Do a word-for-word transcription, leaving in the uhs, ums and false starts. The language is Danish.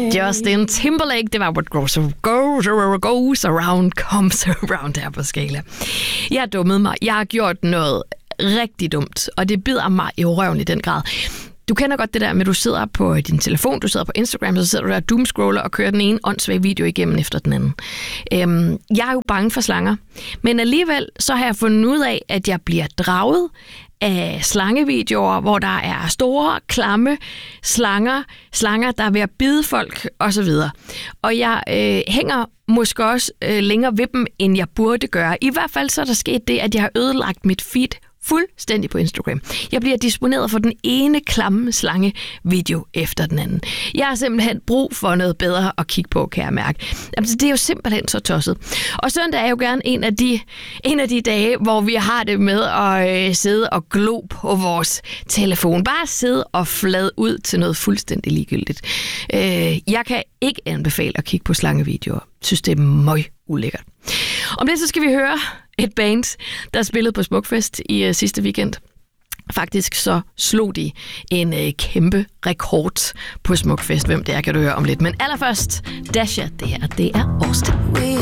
Justin Timberlake, det var What Goes, goes, goes Around Comes Around her på Skala. Jeg har dummet mig. Jeg har gjort noget rigtig dumt, og det bider mig i røven i den grad. Du kender godt det der med, at du sidder på din telefon, du sidder på Instagram, så sidder du der og doomscroller og kører den ene åndssvage video igennem efter den anden. Øhm, jeg er jo bange for slanger, men alligevel så har jeg fundet ud af, at jeg bliver draget af slangevideoer, hvor der er store, klamme slanger, slanger, der er ved at bide folk osv. Og jeg øh, hænger måske også øh, længere ved dem, end jeg burde gøre. I hvert fald så er der sket det, at jeg har ødelagt mit feed fuldstændig på Instagram. Jeg bliver disponeret for den ene klamme slange video efter den anden. Jeg har simpelthen brug for noget bedre at kigge på, kan jeg mærke. Altså, det er jo simpelthen så tosset. Og søndag er jo gerne en af de, en af de dage, hvor vi har det med at øh, sidde og glo på vores telefon. Bare sidde og flade ud til noget fuldstændig ligegyldigt. Øh, jeg kan ikke anbefale at kigge på slangevideoer. Jeg synes, det er møg ulækkert. Om det så skal vi høre et band, der spillede på Smukfest i uh, sidste weekend. Faktisk så slog de en uh, kæmpe rekord på Smukfest. Hvem det er, kan du høre om lidt. Men allerførst, Dasha, det her, det er Austin.